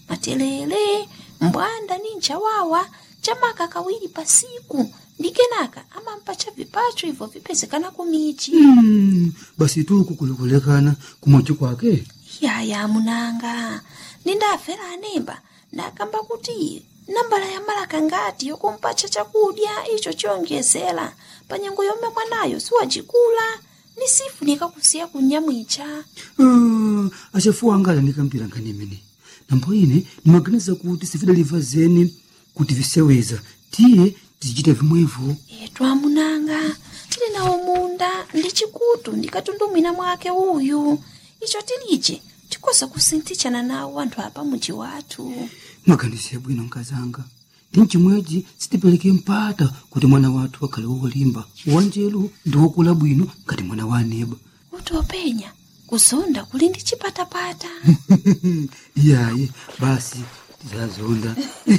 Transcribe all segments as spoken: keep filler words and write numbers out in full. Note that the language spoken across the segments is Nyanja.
matelele, mbwanda ni nchawawa, chamaka kawiri pasiku. Ndi kenaka amampacha vipacho hivyo vipezekana kumichi. Mm, basi tu kukulekulekana kumochi kwake. Yaya munanga, nindafera anemba, nakamba kuti nambala ya malaka ngati yokumpacha chakudya icho chiyonjezera panyengo yomwe mwanayo siwajikula ni sifu nikakusiya kunyamwicha. Ah, achafuwa angala nikampira nkanimene. Nampo ine nimaganiza kuti sifidaliva zeni kuti viseweza tiye tizichita vimwevo. Etu amunanga, tili nawo munda ndi chikutu ndikatundumwina mwake uyu. Icho tiliche tikosa kusintichana nawo anthu apa muji wathu. Maganize bwino nkazanga. Ndi chimwechi sitipeleke mpata kuti mwana wathu akhale wolimba wanjelu ndi wokula bwino ngati mwana wa aneba. Kuti openya kuzonda kuli ndi chipatapata. Iyayi basi tizazonda.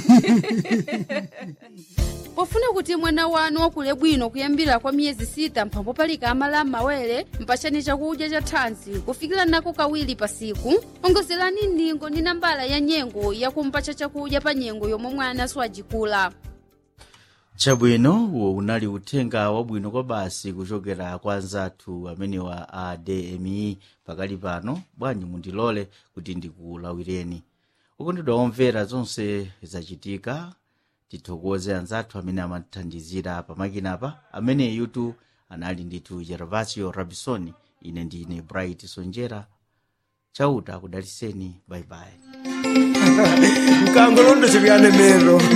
Pofuna kuti mwana wanu wakule bwino kuyambira kwa miyezi sita mphambo palika amala mawere mpachani chakudya cha thanzi kufikira nako kawiri pasiku. Ongozerani ndingo ndi nambala ya nyengo yakumpacha chakudya pa nyengo yomwe mwana siwajikula. Chabwino uwo unali uthenga wabwino kwa basi kuchokera kwa nzathu amene wa A D M I pakali pano. Bwanji mundilole kuti ndikulawireni. Ukondedwa omvera zonse zachitika. Tithokoze anzathu amene amathandizira pamakinapa amene yutu anali nditu Gervasio Rabisoni, ine ndine Bright Sonjera. Chauta kudaliseni, bye bye. Mkangolondo chivyane mero.